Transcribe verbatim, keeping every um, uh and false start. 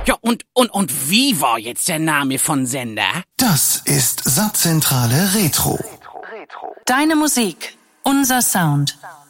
Ja, und, und, und wie war jetzt der Name von Sender? Das ist Satzzentrale Retro. Deine Musik, unser Sound.